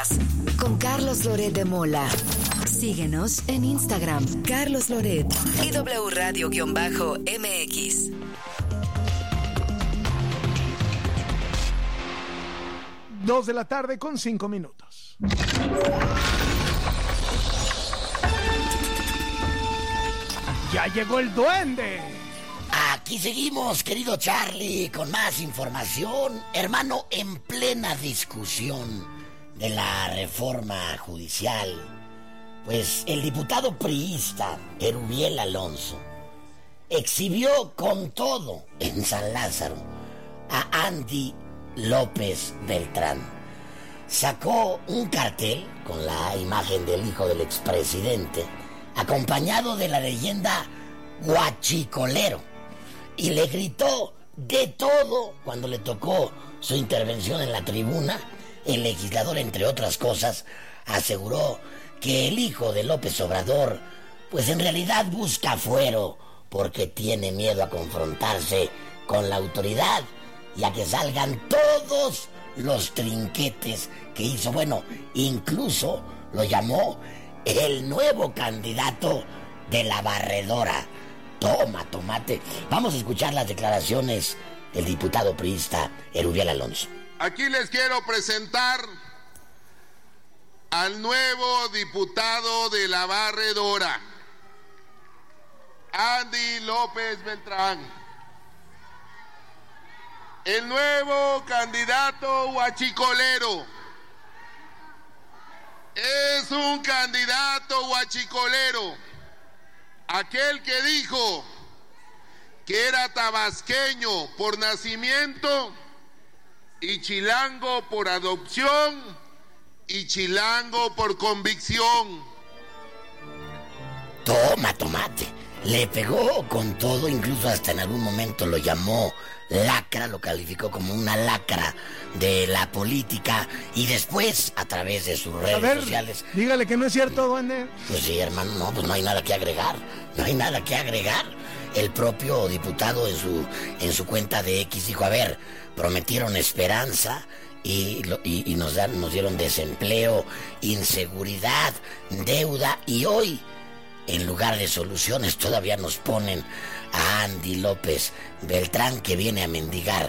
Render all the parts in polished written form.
Noticias con Carlos Loret de Mola. Síguenos en Instagram, Carlos Loret y W Radio-MX. 2 de la tarde con 5 minutos. Ya llegó el duende. Aquí seguimos, querido Charlie, con más información. Hermano, en plena discusión de la reforma judicial, pues el diputado priista Erubiel Alonso exhibió con todo en San Lázaro a Andy López Beltrán. Sacó un cartel con la imagen del hijo del expresidente, acompañado de la leyenda Huachicolero, y le gritó de todo cuando le tocó su intervención en la tribuna. El legislador, entre otras cosas, aseguró que el hijo de López Obrador, pues en realidad busca fuero porque tiene miedo a confrontarse con la autoridad y a que salgan todos los trinquetes que hizo. Bueno, incluso lo llamó el nuevo candidato de la barredora. Toma, tomate. Vamos a escuchar las declaraciones del diputado priista Erubiel Alonso. Aquí les quiero presentar al nuevo diputado de la barredora, Andy López Beltrán. El nuevo candidato huachicolero. Es un candidato huachicolero, aquel que dijo que era tabasqueño por nacimiento y chilango por adopción y chilango por convicción. Toma, tomate. Le pegó con todo, incluso hasta en algún momento lo llamó lacra, lo calificó como una lacra de la política, y después, a través de sus redes sociales... Dígale que no es cierto, duende. Pues sí, hermano, no, pues no hay nada que agregar, no hay nada que agregar. El propio diputado en su cuenta de X dijo, a ver, prometieron esperanza y nos dieron desempleo, inseguridad, deuda, y hoy, en lugar de soluciones, todavía nos ponen a Andy López Beltrán, que viene a mendigar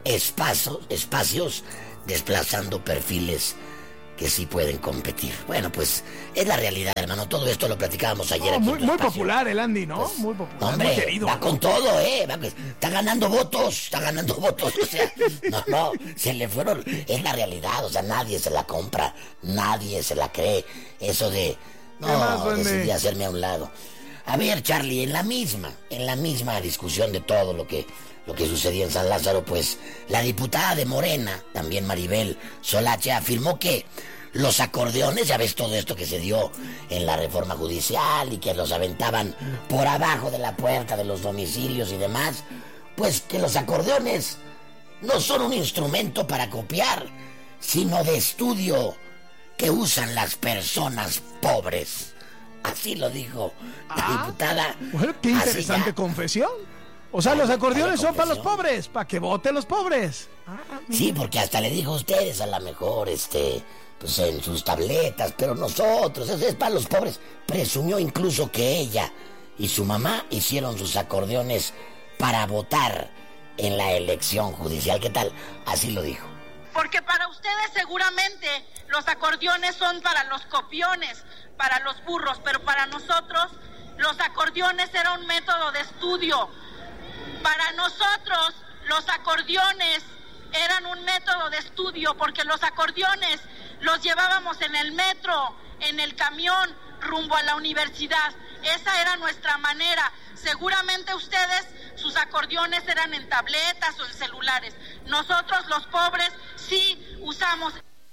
espacios, desplazando perfiles que sí pueden competir. Bueno, pues es la realidad, hermano. Todo esto lo platicábamos ayer aquí. Muy popular el Andy, ¿no? Pues, muy popular, hombre, muy querido. Va con todo, está ganando votos, o sea, no, se le fueron, es la realidad, o sea, nadie se la compra, nadie se la cree, eso de, decidí hacerme a un lado. A ver, Charlie, en la misma discusión de todo lo que sucedía en San Lázaro, pues la diputada de Morena, también Maribel Solache, afirmó que los acordeones, ya ves todo esto que se dio en la reforma judicial y que los aventaban por abajo de la puerta de los domicilios y demás, pues que los acordeones no son un instrumento para copiar, sino de estudio que usan las personas pobres. Así lo dijo la diputada. Bueno, qué interesante confesión. O sea, los acordeones son para los pobres, para que voten los pobres. Sí, porque hasta le dijo a ustedes, a lo mejor, pues en sus tabletas, pero nosotros, eso es para los pobres. Presumió incluso que ella y su mamá hicieron sus acordeones para votar en la elección judicial. ¿Qué tal? Así lo dijo. Porque para ustedes seguramente los acordeones son para los copiones, para los burros, pero para nosotros los acordeones era un método de estudio. Para nosotros los acordeones eran un método de estudio, porque los acordeones los llevábamos en el metro, en el camión, rumbo a la universidad. Esa era nuestra manera. Seguramente ustedes, sus acordeones eran en tabletas o en celulares. Nosotros, los pobres, sí usamos.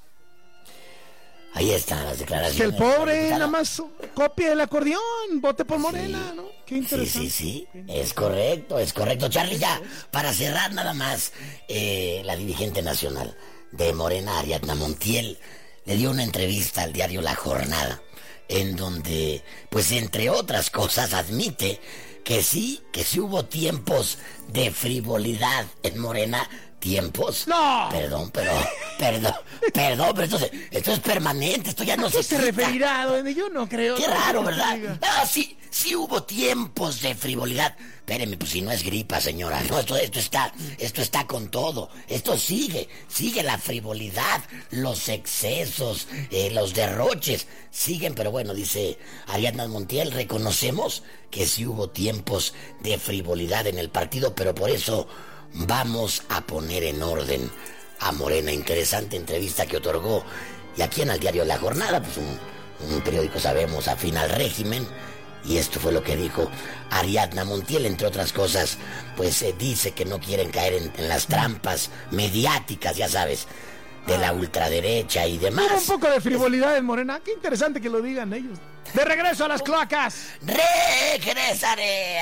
Ahí están las declaraciones. Que el pobre nada más copie el acordeón, vote por Morena, ¿no? Qué interesante. Sí, es correcto. Charlie, ya, para cerrar nada más, la dirigente nacional de Morena, Ariadna Montiel, le dio una entrevista al diario La Jornada, en donde, pues entre otras cosas, admite que sí hubo tiempos de frivolidad en Morena. ¿Tiempos? ¡No! Perdón, pero esto es permanente, esto ya no se quita. ¿A qué se referirá, duende? Yo no creo. Qué raro, ¿verdad? Ah, sí hubo tiempos de frivolidad. Espéreme, pues si no es gripa, señora. No, esto está con todo. Esto sigue la frivolidad, los excesos, los derroches. Siguen, pero bueno, dice Ariadna Montiel, reconocemos que sí hubo tiempos de frivolidad en el partido, pero por eso vamos a poner en orden a Morena. Interesante entrevista que otorgó, y aquí en el diario La Jornada, pues un periódico, sabemos, afín al régimen, y esto fue lo que dijo Ariadna Montiel, entre otras cosas, pues dice que no quieren caer en las trampas mediáticas, ya sabes, de la ultraderecha y demás. Hubo un poco de frivolidad en Morena, qué interesante que lo digan ellos. De regreso a las cloacas. Regresaré.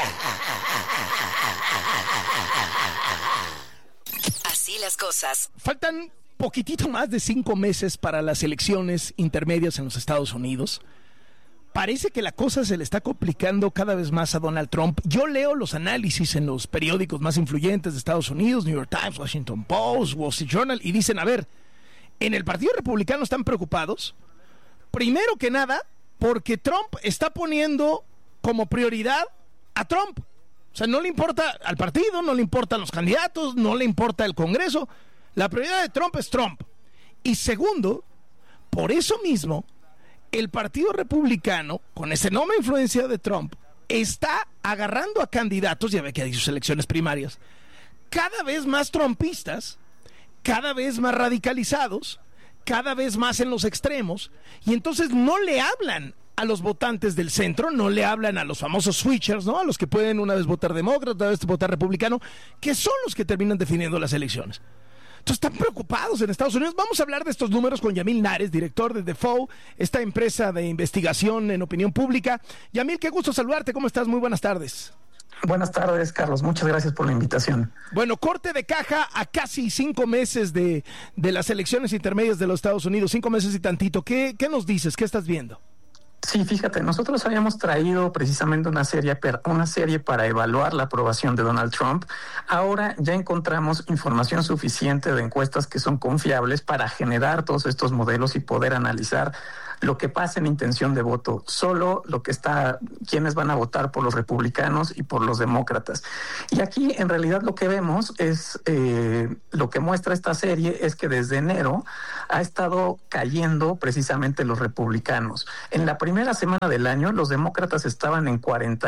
Así las cosas. Faltan poquitito más de 5 meses para las elecciones intermedias en los Estados Unidos. Parece que la cosa se le está complicando cada vez más a Donald Trump. Yo leo los análisis en los periódicos más influyentes de Estados Unidos, New York Times, Washington Post, Wall Street Journal, y dicen, a ver, en el Partido Republicano están preocupados, primero que nada, porque Trump está poniendo como prioridad a Trump. O sea, no le importa al partido, no le importan los candidatos, no le importa el Congreso. La prioridad de Trump es Trump. Y segundo, por eso mismo, el Partido Republicano, con esa enorme influencia de Trump, está agarrando a candidatos, ya ve que hay sus elecciones primarias, cada vez más trumpistas, cada vez más radicalizados, cada vez más en los extremos, y entonces no le hablan a los votantes del centro, no le hablan a los famosos switchers, ¿no? A los que pueden una vez votar demócrata, otra vez votar republicano, que son los que terminan definiendo las elecciones. Entonces están preocupados en Estados Unidos. Vamos a hablar de estos números con Yamil Nares, director de Defoe, esta empresa de investigación en opinión pública. Yamil, qué gusto saludarte. ¿Cómo estás? Muy buenas tardes. Buenas tardes, Carlos. Muchas gracias por la invitación. Bueno, corte de caja a casi 5 meses de las elecciones intermedias de los Estados Unidos. 5 meses y tantito. ¿Qué nos dices? ¿Qué estás viendo? Sí, fíjate, nosotros habíamos traído precisamente una serie para evaluar la aprobación de Donald Trump. Ahora ya encontramos información suficiente de encuestas que son confiables para generar todos estos modelos y poder analizar lo que pasa en intención de voto, solo lo que está, quienes van a votar por los republicanos y por los demócratas. Y aquí en realidad lo que vemos es, lo que muestra esta serie es que desde enero ha estado cayendo precisamente los republicanos. En la primera semana del año los demócratas estaban en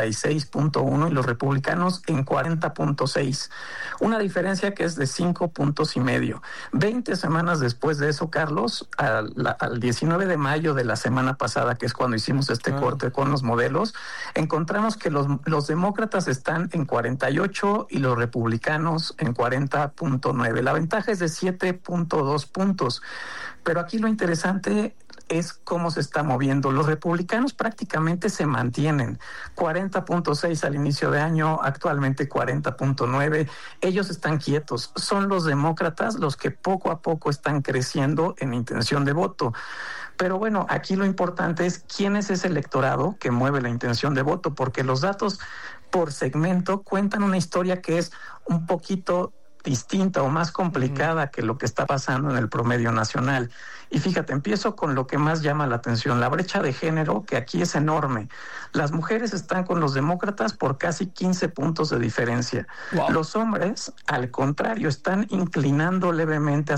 46.1 y los republicanos en 40.6. Una diferencia que es de 5 puntos y medio. 20 semanas después de eso, Carlos, al 19 de mayo de la semana pasada, que es cuando hicimos este corte con los modelos, encontramos que los demócratas están en 48 y los republicanos en 40.9. La ventaja es de 7.2 puntos. Pero aquí lo interesante es cómo se está moviendo. Los republicanos prácticamente se mantienen. 40.6 al inicio de año, actualmente 40.9. Ellos están quietos. Son los demócratas los que poco a poco están creciendo en intención de voto. Pero bueno, aquí lo importante es quién es ese electorado que mueve la intención de voto, porque los datos por segmento cuentan una historia que es un poquito distinta o más complicada que lo que está pasando en el promedio nacional. Y fíjate, empiezo con lo que más llama la atención, la brecha de género, que aquí es enorme. Las mujeres están con los demócratas por casi 15 puntos de diferencia. Wow. Los hombres, al contrario, se inclinan levemente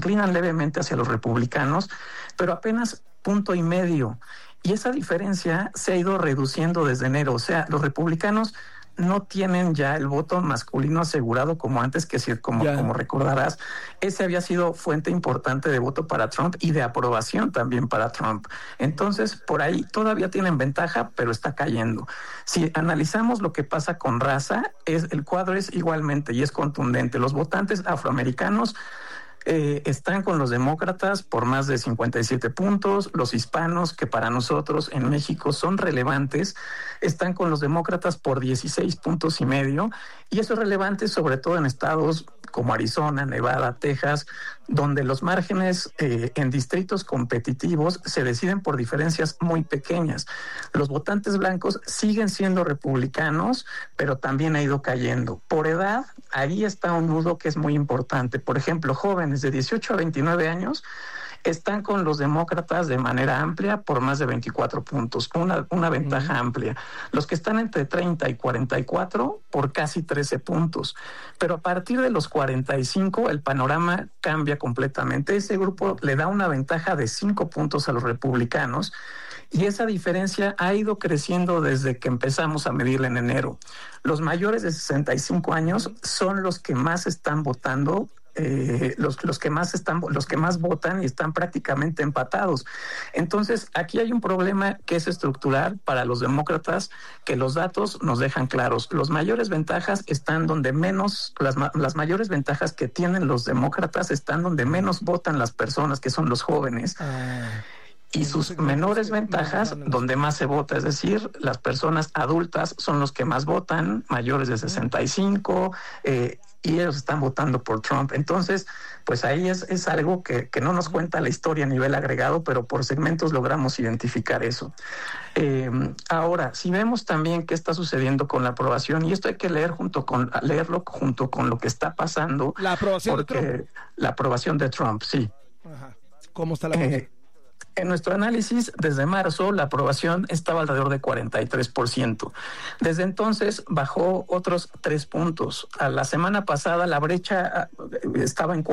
hacia los republicanos, pero apenas 1.5 puntos. Y esa diferencia se ha ido reduciendo desde enero. O sea, los republicanos no tienen ya el voto masculino asegurado como antes, que como recordarás, ese había sido fuente importante de voto para Trump y de aprobación también para Trump. Entonces, por ahí todavía tienen ventaja, pero está cayendo. Si analizamos lo que pasa con raza, el cuadro es igualmente y es contundente. Los votantes afroamericanos están con los demócratas por más de 57 puntos. Los hispanos, que para nosotros en México son relevantes, están con los demócratas por 16 puntos y medio. Y eso es relevante sobre todo en estados como Arizona, Nevada, Texas, donde los márgenes en distritos competitivos se deciden por diferencias muy pequeñas. Los votantes blancos siguen siendo republicanos, pero también ha ido cayendo. Por edad, ahí está un nudo que es muy importante. Por ejemplo, jóvenes de 18 a 29 años están con los demócratas de manera amplia por más de 24 puntos, una ventaja amplia. Los que están entre 30 y 44 por casi 13 puntos. Pero a partir de los 45 el panorama cambia completamente. Ese grupo le da una ventaja de 5 puntos a los republicanos y esa diferencia ha ido creciendo desde que empezamos a medirla en enero. Los mayores de 65 años son los que más están votando. Los que más votan y están prácticamente empatados. Entonces, aquí hay un problema que es estructural para los demócratas, que los datos nos dejan claros. Las mayores ventajas están donde menos, las mayores ventajas que tienen los demócratas están donde menos votan las personas, que son los jóvenes. Y sus menores ventajas, donde más se vota, es decir, las personas adultas son los que más votan, mayores de 65, y ellos están votando por Trump. Entonces, pues ahí es algo que no nos cuenta la historia a nivel agregado, pero por segmentos logramos identificar eso. Ahora, si vemos también qué está sucediendo con la aprobación, y esto hay que leerlo junto con lo que está pasando. La aprobación de Trump. La aprobación de Trump, sí. Ajá. ¿Cómo está la cosa? En nuestro análisis, desde marzo, la aprobación estaba alrededor de 43%. Desde entonces, bajó otros 3 puntos. A la semana pasada, la brecha estaba en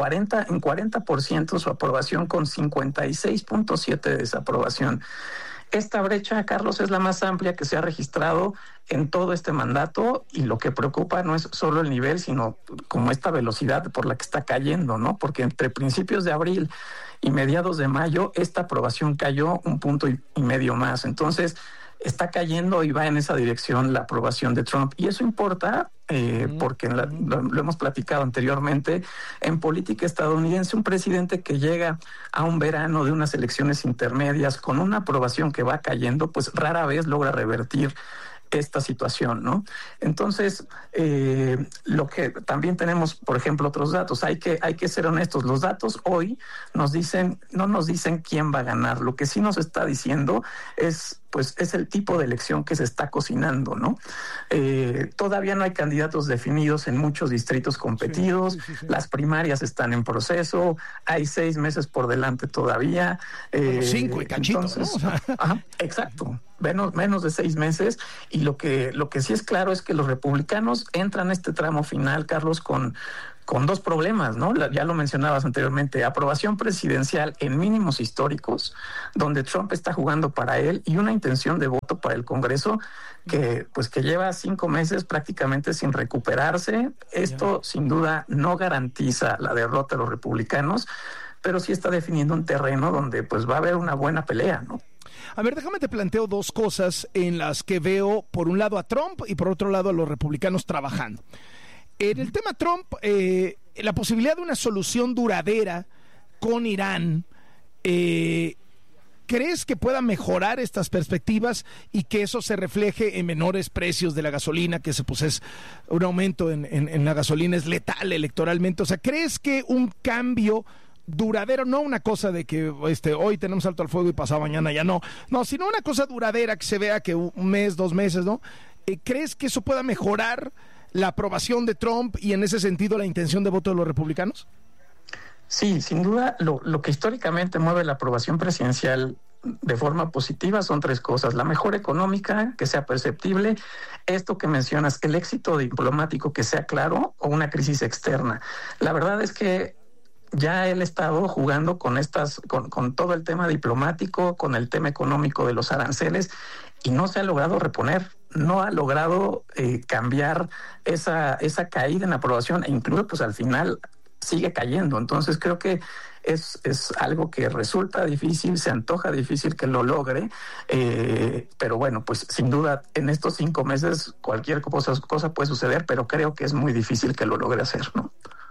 40% su aprobación, con 56.7% de desaprobación. Esta brecha, Carlos, es la más amplia que se ha registrado en todo este mandato, y lo que preocupa no es solo el nivel, sino como esta velocidad por la que está cayendo, ¿no? Porque entre principios de abril y mediados de mayo, esta aprobación cayó 1.5 puntos más. Entonces, está cayendo y va en esa dirección la aprobación de Trump. Y eso importa porque lo hemos platicado anteriormente. En política estadounidense, un presidente que llega a un verano de unas elecciones intermedias con una aprobación que va cayendo, pues rara vez logra revertir esta situación, ¿no? Entonces, lo que también tenemos, por ejemplo, otros datos, hay que ser honestos. Los datos hoy no nos dicen quién va a ganar. Lo que sí nos está diciendo es el tipo de elección que se está cocinando, ¿no? Todavía no hay candidatos definidos en muchos distritos competidos. Sí. Las primarias están en proceso, hay 6 meses por delante todavía. 5 y cachito, entonces, ¿no? Ajá, exacto. Menos de 6 meses, y lo que sí es claro es que los republicanos entran a este tramo final, Carlos, con 2 problemas, ¿no? Ya lo mencionabas anteriormente: aprobación presidencial en mínimos históricos, donde Trump está jugando para él, y una intención de voto para el Congreso que lleva 5 meses prácticamente sin recuperarse. Esto sin duda no garantiza la derrota de los republicanos, pero sí está definiendo un terreno donde pues va a haber una buena pelea, ¿no? A ver, déjame te planteo 2 cosas en las que veo, por un lado, a Trump y por otro lado a los republicanos trabajando. En el tema Trump, la posibilidad de una solución duradera con Irán, ¿crees que pueda mejorar estas perspectivas y que eso se refleje en menores precios de la gasolina, que es un aumento en la gasolina es letal electoralmente? O sea, ¿crees que un cambio duradero, no una cosa de que hoy tenemos alto al fuego y pasado mañana ya no, sino una cosa duradera que se vea que un mes, 2 meses, ¿no? ¿Crees que eso pueda mejorar la aprobación de Trump y en ese sentido la intención de voto de los republicanos? Sí, sin duda, lo que históricamente mueve la aprobación presidencial de forma positiva son 3 cosas: la mejora económica, que sea perceptible, esto que mencionas, el éxito diplomático, que sea claro, o una crisis externa. La verdad es que ya él ha estado jugando con todo el tema diplomático, con el tema económico de los aranceles, y no se ha logrado reponer, no ha logrado cambiar esa caída en aprobación, e incluso pues al final sigue cayendo. Entonces creo que es algo que resulta difícil, se antoja difícil que lo logre, pero bueno, pues sin duda en estos 5 meses cualquier cosa puede suceder, pero creo que es muy difícil que lo logre hacer, ¿no?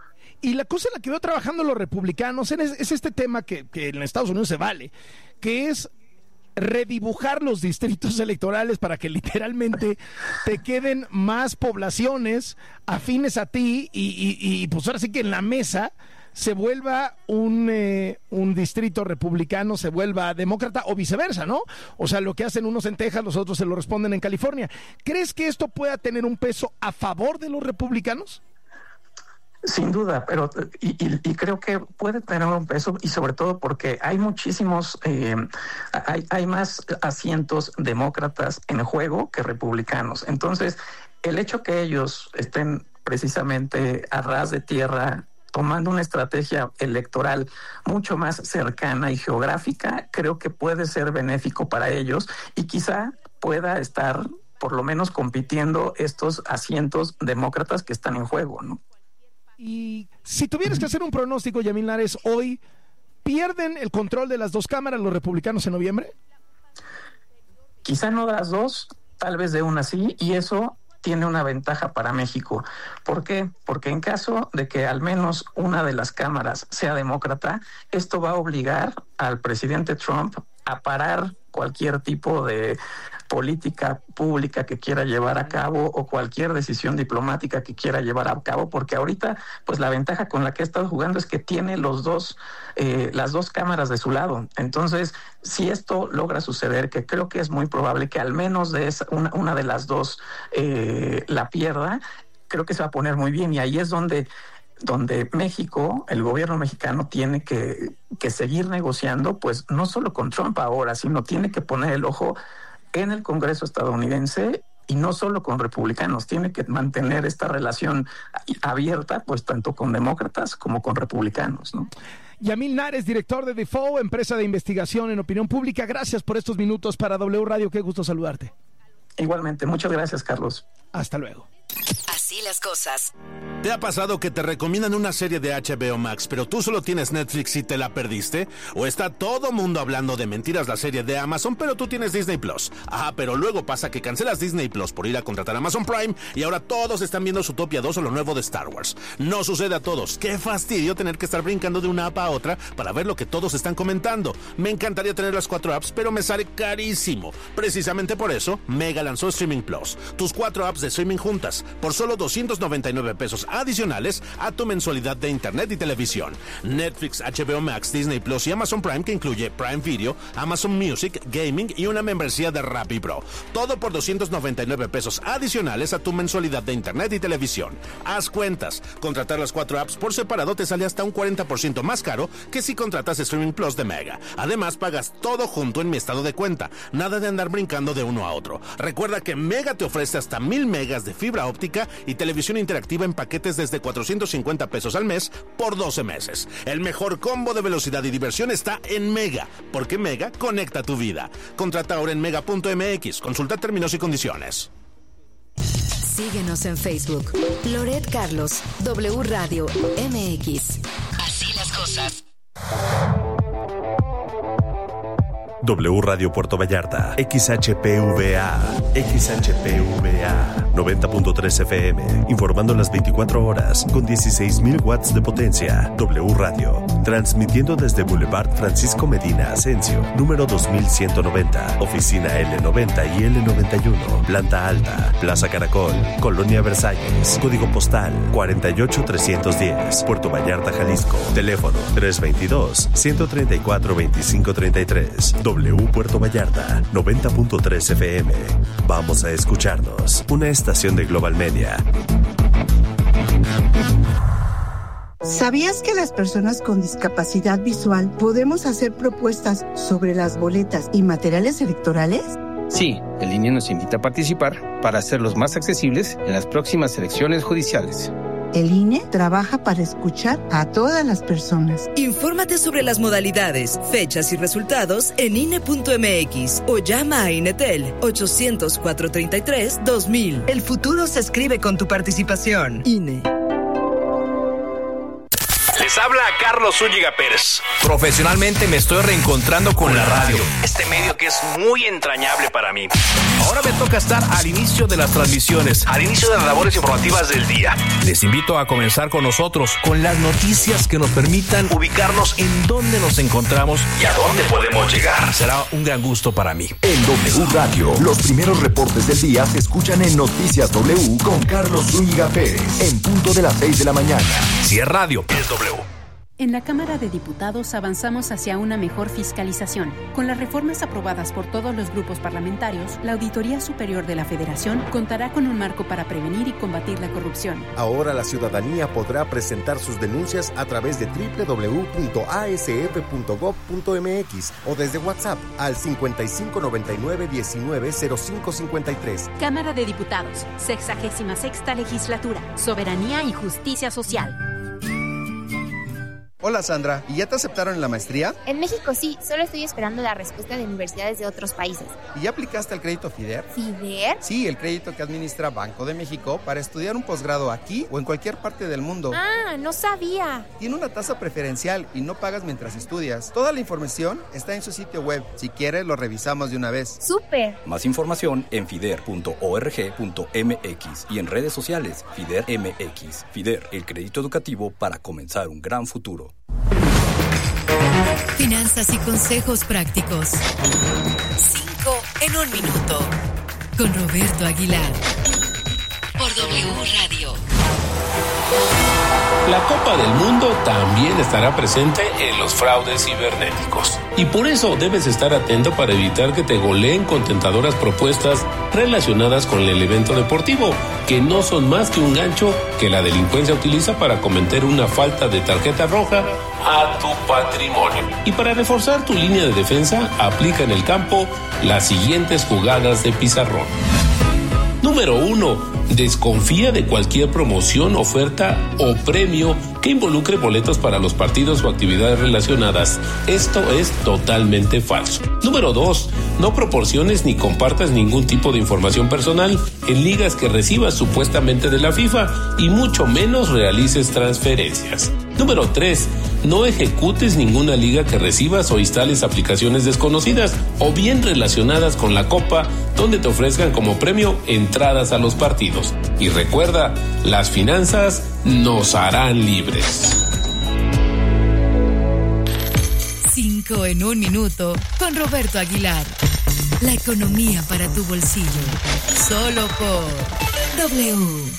Y la cosa en la que veo trabajando los republicanos es este tema que en Estados Unidos se vale, que es redibujar los distritos electorales para que literalmente te queden más poblaciones afines a ti y pues ahora sí que en la mesa se vuelva un distrito republicano, se vuelva demócrata o viceversa, ¿no? O sea, lo que hacen unos en Texas, los otros se lo responden en California. ¿Crees que esto pueda tener un peso a favor de los republicanos? Sin duda, pero y creo que puede tener un peso, y sobre todo porque hay muchísimos, hay más asientos demócratas en juego que republicanos. Entonces, el hecho que ellos estén precisamente a ras de tierra tomando una estrategia electoral mucho más cercana y geográfica, creo que puede ser benéfico para ellos y quizá pueda estar por lo menos compitiendo estos asientos demócratas que están en juego, ¿no? Y si tuvieras que hacer un pronóstico, Yamil Nares, hoy, ¿pierden el control de las dos cámaras los republicanos en noviembre? Quizá no de las dos, tal vez de una sí, y eso tiene una ventaja para México. ¿Por qué? Porque en caso de que al menos una de las cámaras sea demócrata, esto va a obligar al presidente Trump a parar cualquier tipo de política pública que quiera llevar a cabo o cualquier decisión diplomática que quiera llevar a cabo, porque ahorita pues la ventaja con la que ha estado jugando es que tiene las dos cámaras de su lado. Entonces, si esto logra suceder, que creo que es muy probable que al menos de una de las dos la pierda, creo que se va a poner muy bien, y ahí es donde México, el gobierno mexicano tiene que seguir negociando, pues no solo con Trump ahora, sino tiene que poner el ojo en el Congreso estadounidense y no solo con republicanos, tiene que mantener esta relación abierta, pues tanto con demócratas como con republicanos, ¿no? Yamil Nares, director de Defoe, empresa de investigación en opinión pública, gracias por estos minutos para W Radio, qué gusto saludarte. Igualmente, muchas gracias, Carlos. Hasta luego. Así las cosas. ¿Te ha pasado que te recomiendan una serie de HBO Max, pero tú solo tienes Netflix y te la perdiste? ¿O está todo mundo hablando de mentiras la serie de Amazon, pero tú tienes Disney Plus? Ajá, pero luego pasa que cancelas Disney Plus por ir a contratar Amazon Prime y ahora todos están viendo Zootopia 2 o lo nuevo de Star Wars. No sucede a todos. Qué fastidio tener que estar brincando de una app a otra para ver lo que todos están comentando. Me encantaría tener las 4 apps, pero me sale carísimo. Precisamente por eso, Mega lanzó Streaming Plus. Tus 4 apps de streaming juntas, por solo 299 pesos adicionales a tu mensualidad de internet y televisión. Netflix, HBO Max, Disney Plus y Amazon Prime, que incluye Prime Video, Amazon Music, Gaming y una membresía de Rappi Pro. Todo por 299 pesos adicionales a tu mensualidad de internet y televisión. Haz cuentas. Contratar las 4 apps por separado te sale hasta un 40% más caro que si contratas Streaming Plus de Mega. Además, pagas todo junto en mi estado de cuenta. Nada de andar brincando de uno a otro. Recuerda que Mega te ofrece hasta 1000 megas de fibra óptica y televisión interactiva en paquetes desde 450 pesos al mes por 12 meses. El mejor combo de velocidad y diversión está en Mega, porque Mega conecta tu vida. Contrata ahora en mega.mx. Consulta términos y condiciones. Síguenos en Facebook. Loret Carlos, W Radio MX. Así las cosas. W Radio Puerto Vallarta, XHPVA, 90.3 FM, informando las 24 horas con 16,000 watts de potencia. W Radio, transmitiendo desde Boulevard Francisco Medina Asensio, número 2190, oficina L90 y L91, planta alta, Plaza Caracol, Colonia Versalles, código postal 48310, Puerto Vallarta, Jalisco, teléfono 322-134-2533. W Puerto Vallarta, 90.3 FM. Vamos a escucharnos. Una estación de Global Media. ¿Sabías que las personas con discapacidad visual podemos hacer propuestas sobre las boletas y materiales electorales? Sí, el INE nos invita a participar para hacerlos más accesibles en las próximas elecciones judiciales. El INE trabaja para escuchar a todas las personas. Infórmate sobre las modalidades, fechas y resultados en INE.mx o llama a INETEL 800-433-2000. El futuro se escribe con tu participación. INE. Les habla Carlos Zúñiga Pérez. Profesionalmente me estoy reencontrando con la radio, este medio que es muy entrañable para mí. Ahora me toca estar al inicio de las transmisiones, al inicio de las labores informativas del día. Les invito a comenzar con nosotros, con las noticias que nos permitan ubicarnos en dónde nos encontramos y a dónde podemos llegar. Será un gran gusto para mí. En W Radio, los primeros reportes del día se escuchan en Noticias W con Carlos Zúñiga Pérez, en punto de las 6 de la mañana. Si es radio, es W. En la Cámara de Diputados avanzamos hacia una mejor fiscalización. Con las reformas aprobadas por todos los grupos parlamentarios, la Auditoría Superior de la Federación contará con un marco para prevenir y combatir la corrupción. Ahora la ciudadanía podrá presentar sus denuncias a través de www.asf.gov.mx o desde WhatsApp al 5599-190553. Cámara de Diputados, 66ª Legislatura, Soberanía y Justicia Social. Hola Sandra, ¿y ya te aceptaron en la maestría? En México sí, solo estoy esperando la respuesta de universidades de otros países. ¿Y ya aplicaste al crédito FIDER? ¿FIDER? Sí, el crédito que administra Banco de México para estudiar un posgrado aquí o en cualquier parte del mundo. Ah, no sabía. Tiene una tasa preferencial y no pagas mientras estudias. Toda la información está en su sitio web. Si quieres, lo revisamos de una vez. ¡Súper! Más información en fider.org.mx y en redes sociales FIDER MX. FIDER, el crédito educativo para comenzar un gran futuro. Finanzas y consejos prácticos. 5 en 1 minuto. Con Roberto Aguilar. Por W Radio. La Copa del Mundo también estará presente en los fraudes cibernéticos. Y por eso debes estar atento para evitar que te goleen con tentadoras propuestas relacionadas con el evento deportivo, que no son más que un gancho que la delincuencia utiliza para cometer una falta de tarjeta roja a tu patrimonio. Y para reforzar tu línea de defensa, aplica en el campo las siguientes jugadas de pizarrón. Número 1. Desconfía de cualquier promoción, oferta o premio que involucre boletos para los partidos o actividades relacionadas. Esto es totalmente falso. Número 2. No proporciones ni compartas ningún tipo de información personal en ligas que recibas supuestamente de la FIFA y mucho menos realices transferencias. Número 3. No ejecutes ninguna liga que recibas o instales aplicaciones desconocidas o bien relacionadas con la Copa donde te ofrezcan como premio entradas a los partidos. Y recuerda, las finanzas nos harán libres. 5 en 1 minuto con Roberto Aguilar. La economía para tu bolsillo. Solo por W.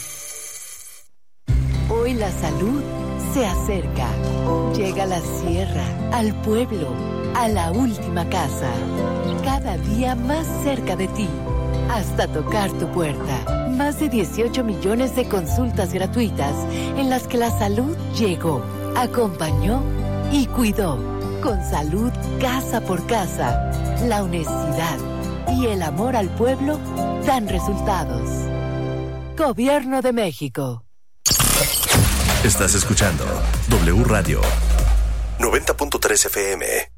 Hoy la salud se acerca. Llega a la sierra, al pueblo, a la última casa. Cada día más cerca de ti. Hasta tocar tu puerta. Más de 18 millones de consultas gratuitas en las que la salud llegó, acompañó y cuidó. Con salud casa por casa, la honestidad y el amor al pueblo dan resultados. Gobierno de México. Estás escuchando W Radio 90.3 FM.